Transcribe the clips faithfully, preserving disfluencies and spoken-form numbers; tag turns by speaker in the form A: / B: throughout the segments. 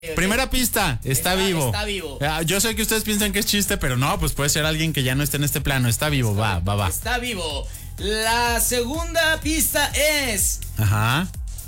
A: Okay.
B: Primera pista, está,
A: está
B: vivo.
A: Está vivo.
B: Yo sé que ustedes piensan que es chiste, pero no, pues puede ser alguien que ya no esté en este plano. Está vivo,
A: está,
B: va, va, va.
A: Está vivo. La segunda pista es...
B: Ajá.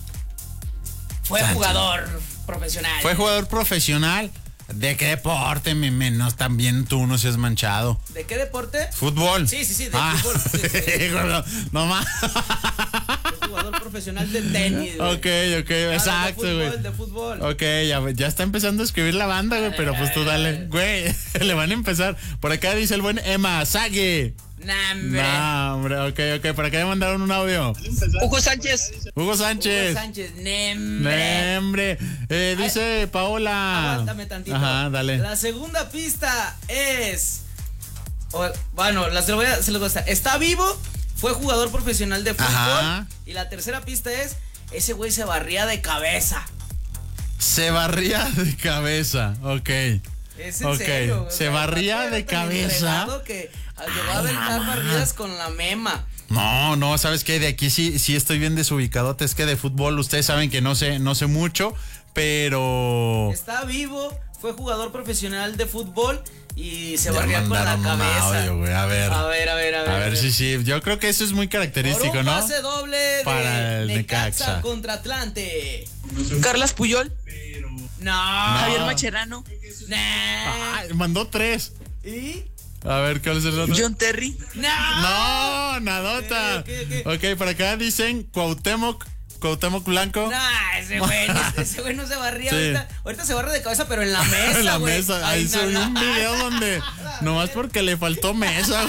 A: Fue
B: Sancho.
A: jugador profesional.
B: Fue jugador profesional. ¿De qué deporte, mi menos? También tú no seas manchado.
A: ¿De qué deporte?
B: Fútbol.
A: Sí, sí, sí, de
B: ah.
A: fútbol. Sí, sí.
B: no, no más.
A: Fue jugador profesional de tenis, güey.
B: Ok, ok, exacto, güey.
A: De fútbol, de fútbol.
B: Ok, ya, ya está empezando a escribir la banda, güey, pero pues tú dale. Güey, le van a empezar. Por acá dice el buen Emma Sague.
A: Nambre.
B: No, hombre, ok, ok. Por acá me mandaron un audio.
C: Hugo Sánchez.
B: Hugo Sánchez.
A: Hugo Sánchez. Nembre.
B: Nembre. Eh, dice Ay, Paola.
A: Aguántame tantito.
B: Ajá, dale.
A: La segunda pista es... O, bueno, la, se, lo voy a, se los voy a estar. Está vivo, fue jugador profesional de fútbol.
B: Ajá.
A: Y la tercera pista es... Ese güey se barría de cabeza.
B: Se barría de cabeza, ok.
A: Es en
B: okay.
A: serio.
B: Se barría de cabeza.
A: Que llegó a aventar barridas con la mema.
B: No, no, ¿sabes qué? De aquí sí, sí estoy bien desubicado. Es que de fútbol ustedes saben que no sé, no sé mucho, pero...
A: Está vivo, fue jugador profesional de fútbol y se barría con la cabeza.
B: Audio, güey. A ver.
A: A ver, a ver, a ver.
B: A ver, sí, sí. Yo creo que eso es muy característico,
A: Por un
B: ¿no?
A: pase doble de
B: para el
A: Necaxa,
B: Necaxa
A: contra Atlante.
C: Carlas Puyol.
A: No.
C: Javier Macherano.
A: Nah.
B: Ay, mandó tres.
A: ¿Y?
B: A ver, ¿cuál es el otro?
C: John Terry.
A: No.
B: No, nadota.
A: Okay, okay, okay.
B: Ok, por acá dicen Cuauhtémoc, Cuauhtémoc Blanco.
A: Nah, ese güey, ese güey no se barría
B: Sí.
A: ahorita. Ahorita se barra de cabeza, pero en la mesa,
B: En la
A: güey.
B: mesa. Ahí se vio un video donde nomás porque le faltó mesa.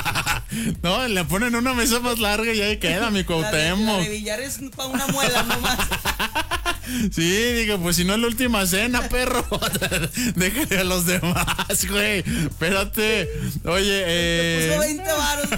B: No, le ponen una mesa más larga y ahí queda mi Cuauhtémoc.
A: La de, la de billar es para una muela nomás.
B: Sí, digo, pues si no es la última cena, perro. Déjale a los demás, güey. Espérate. Oye, eh.
A: Te puso veinte varos.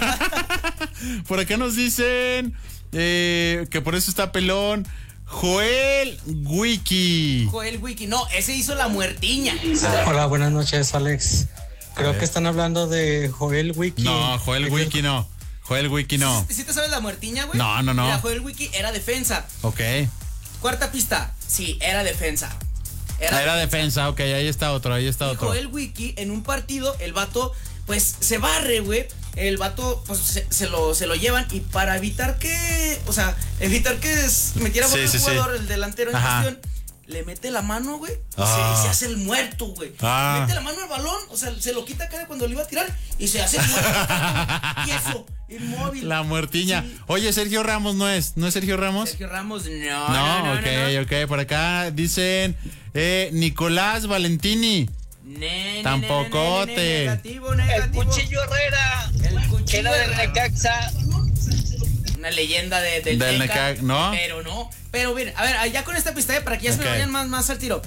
B: Por acá nos dicen eh, que por eso está pelón. Joel Wiki.
A: Joel Wiki. No, ese hizo la muertiña.
D: Hola, buenas noches, Alex. Creo que están hablando de Joel Wiki.
B: No, Joel Wiki no. Joel Wiki no.
A: ¿Sí, ¿Sí te sabes la muertiña, güey?
B: No, no, no.
A: Mira, Joel Wiki era defensa.
B: Ok.
A: Cuarta pista. Sí, era defensa.
B: Era, era defensa, ok, ahí está otro, ahí está
A: y
B: otro.
A: Joel Wiki, en un partido, el vato, pues, se barre, güey. El vato, pues, se, se, lo, se lo llevan y para evitar que, o sea, evitar que metiera
B: sí,
A: el
B: sí,
A: jugador,
B: sí.
A: el delantero en
B: Ajá.
A: cuestión, le mete la mano, güey, y
B: Ah.
A: se, se hace el muerto, güey.
B: Ah.
A: Mete la mano al balón, o sea, se lo quita acá cuando le iba a tirar y se hace el muerto. Y eso, inmóvil.
B: La muertiña.
A: Sí.
B: Oye, Sergio Ramos no es, ¿no es Sergio Ramos?
A: Sergio Ramos, no.
B: No,
A: no, no
B: ok,
A: no, no.
B: ok. Por acá dicen eh, Nicolás Valentini.
A: Ne, ne,
B: Tampocote.
A: ne, ne, ne, negativo, negativo.
C: El Cuchillo Herrera.
A: El Cuchillo
C: Que era de
A: Herrera.
C: Necaxa.
A: Una leyenda de, del,
B: Del
A: Neca,
B: Necaxa, ¿no?
A: Pero no. Pero bien, a ver, ya con esta pista, eh, para que ya se
B: Ok.
A: me vayan más, más al tiro.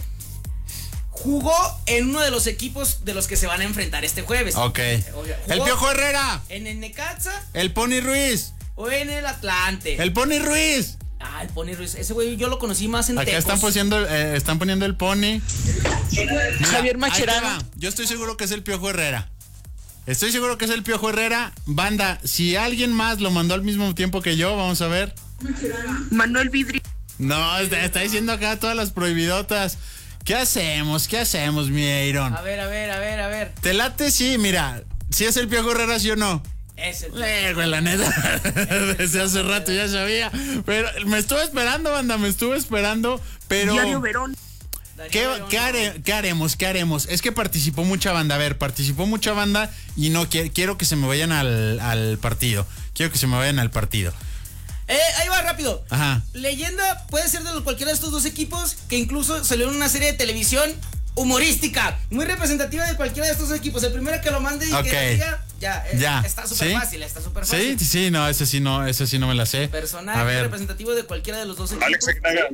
A: Jugó en uno de los equipos de los que se van a enfrentar este jueves.
B: Ok.
A: O sea,
B: El
A: jugó
B: Piojo Herrera.
A: ¿En el Necaxa
B: El Pony Ruiz.
A: o en el Atlante?
B: El Pony Ruiz.
A: Ah, el Pony Ruiz. Ese güey yo lo conocí más en
B: Acá
A: Tecos.
B: están poniendo, eh, están poniendo el Pony. Mira,
C: Javier
B: ahí
C: Macherano.
B: te va. Yo estoy seguro que es el Piojo Herrera. Estoy seguro que es el Piojo Herrera. Banda, si alguien más lo mandó al mismo tiempo que yo, vamos a ver.
C: Manuel Vidri.
B: No, está, está diciendo acá todas las prohibidotas. ¿Qué hacemos? ¿Qué hacemos, mi Aaron?
A: A ver, a ver, a ver, a ver.
B: ¿Te late? Sí, mira. Si es el Piojo Herrera, ¿sí o no?
A: Es el
B: Eh, güey, la neta. Desde hace rato ya sabía. Pero me estuve esperando, banda, me estuve esperando. Pero.
C: Diario Verón.
B: ¿Qué, qué, hare- qué haremos? ¿Qué haremos? Es que participó mucha banda. A ver, participó mucha banda y no qui- quiero que se me vayan al, al partido. Quiero que se me vayan al partido.
A: Eh, ahí va rápido.
B: Ajá.
A: Leyenda puede ser de cualquiera de estos dos equipos que incluso salió en una serie de televisión humorística, muy representativa de cualquiera de estos dos equipos. El primero que lo mande y
B: Ok.
A: que diga, ya, eh,
B: Ya.
A: está súper
B: ¿Sí?
A: fácil, está súper fácil.
B: Sí, sí, no, ese sí no, ese sí no me la sé.
A: Personaje
B: A ver,
A: representativo de cualquiera de los dos equipos.
E: Alex Aguinaga.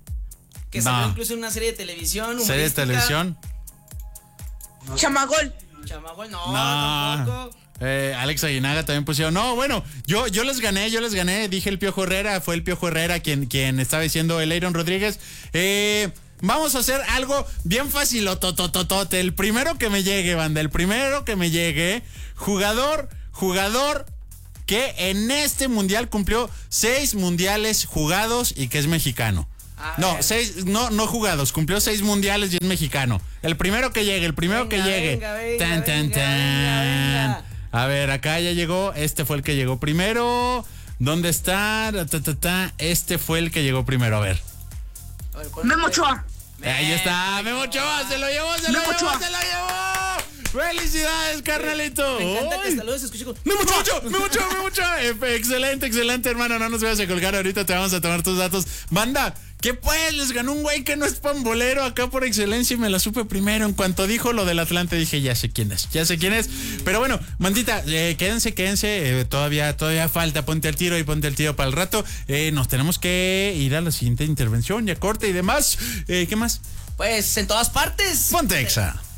A: Que salió
B: No.
A: incluso en una serie de televisión.
B: serie de
A: humorística.
B: televisión.
C: Chamagol.
A: Chamagol, no,
B: No.
A: tampoco.
B: Eh, Alex Aguinaga también pusieron. No, bueno, yo, yo les gané, yo les gané. Dije el Piojo Herrera, fue el Piojo Herrera quien, quien estaba diciendo el Aaron Rodríguez. Eh, vamos a hacer algo bien fácil. Totototote. El primero que me llegue, banda, el primero que me llegue. Jugador, jugador que en este mundial cumplió seis mundiales jugados y que es mexicano.
A: A
B: No,
A: ver.
B: seis, no, no jugados, cumplió seis mundiales y es mexicano. El primero que llegue, el primero
A: Venga,
B: que llegue.
A: venga, venga,
B: tan, tan,
A: venga,
B: tan.
A: venga, venga.
B: A ver, acá ya llegó. Este fue el que llegó primero. ¿Dónde está? Ta, ta, ta. Este fue el que llegó primero. A ver.
A: A ver, ¿cuál
C: Memo
A: fue?
C: Ochoa.
B: Ahí está, Memo Ochoa, se lo llevó, se lo
C: Memo
B: llevó,
C: Ochoa.
B: se lo llevó. ¡Felicidades, carnalito!
A: Me encanta que
B: Uy.
A: hasta luego se escuche con.
B: Memo Ochoa, Memo Ochoa, Memo Ochoa. Eh, Excelente, excelente, hermano. No nos vayas a colgar ahorita, te vamos a tomar tus datos. Banda, ¿qué pues? Les ganó un güey que no es pambolero acá por excelencia y me la supe primero. En cuanto dijo lo del Atlante, dije, ya sé quién es, ya sé quién es. Pero bueno, mandita, eh, quédense, quédense. Eh, todavía, todavía falta. Ponte al tiro y ponte al tiro para el rato. Eh, nos tenemos que ir a la siguiente intervención, ya corte y demás. Eh, ¿Qué más?
A: Pues en todas partes.
B: Ponte Exa.